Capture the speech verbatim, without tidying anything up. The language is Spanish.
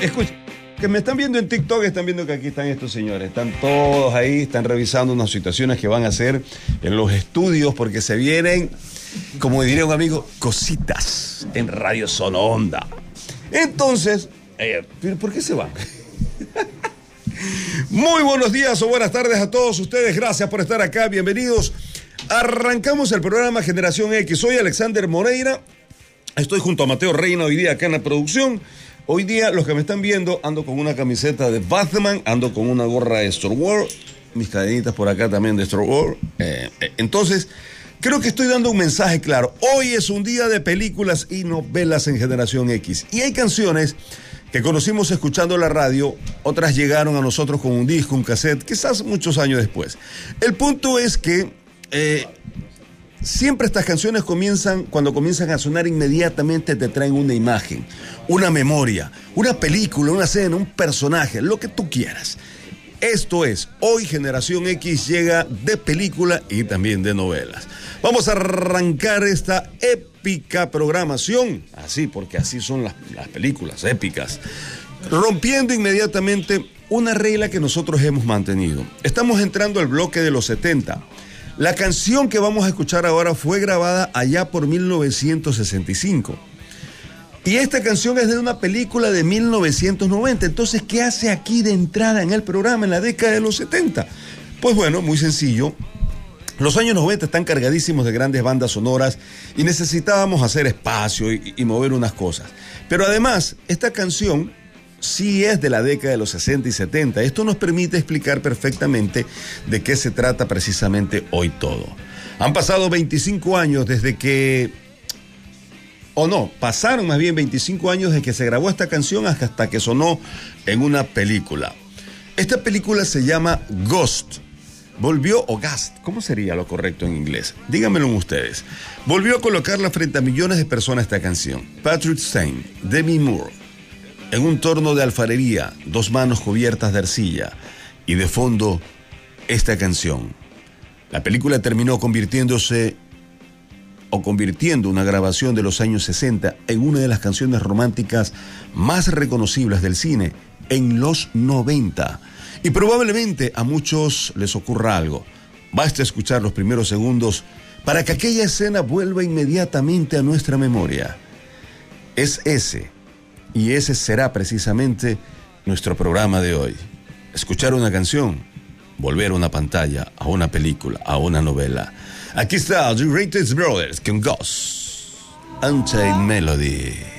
Escuchen, que me están viendo en TikTok, están viendo que aquí están estos señores. Están todos ahí, están revisando unas situaciones que van a hacer en los estudios, porque se vienen, como diría un amigo, cositas en Radio Sononda. Entonces, eh, ¿por qué se van? Muy buenos días o buenas tardes a todos ustedes. Gracias por estar acá. Bienvenidos. Arrancamos el programa Generación X. Soy Alexander Moreira. Estoy junto a Mateo Reina hoy día acá en la producción. Hoy día, los que me están viendo, ando con una camiseta de Batman, ando con una gorra de Star Wars, mis cadenitas por acá también de Star Wars. Eh, eh, entonces, creo que estoy dando un mensaje claro. Hoy es un día de películas y novelas en Generación X. Y hay canciones que conocimos escuchando la radio, otras llegaron a nosotros con un disco, un cassette, quizás muchos años después. El punto es que eh, siempre estas canciones comienzan, cuando comienzan a sonar inmediatamente te traen una imagen, una memoria, una película, una escena, un personaje, lo que tú quieras. Esto es, hoy Generación X llega de película y también de novelas. Vamos a arrancar esta épica programación, así, porque así son las, las películas épicas, rompiendo inmediatamente una regla que nosotros hemos mantenido. Estamos entrando al bloque de los setenta. La canción que vamos a escuchar ahora fue grabada allá por mil novecientos sesenta y cinco. Y esta canción es de una película de mil novecientos noventa. Entonces, ¿qué hace aquí de entrada en el programa en la década de los setenta? Pues bueno, muy sencillo. Los años noventa están cargadísimos de grandes bandas sonoras y necesitábamos hacer espacio y, y mover unas cosas. Pero además, esta canción sí es de la década de los sesenta y setenta. Esto nos permite explicar perfectamente de qué se trata precisamente hoy todo. Han pasado veinticinco años desde que... O no, pasaron más bien veinticinco años desde que se grabó esta canción hasta que sonó en una película. Esta película se llama Ghost. Volvió, o Ghost, ¿cómo sería lo correcto en inglés? Díganmelo ustedes. Volvió a colocarla frente a millones de personas esta canción. Patrick Stane, Demi Moore, en un torno de alfarería, dos manos cubiertas de arcilla, y de fondo, esta canción. La película terminó convirtiéndose, o convirtiendo una grabación de los años sesenta en una de las canciones románticas más reconocibles del cine en los noventa. Y probablemente a muchos les ocurra algo. Basta escuchar los primeros segundos para que aquella escena vuelva inmediatamente a nuestra memoria. Es ese, y ese será precisamente nuestro programa de hoy. Escuchar una canción, volver a una pantalla, a una película, a una novela. Aquí está The Greatest Brothers con Ghost, Unchained Melody.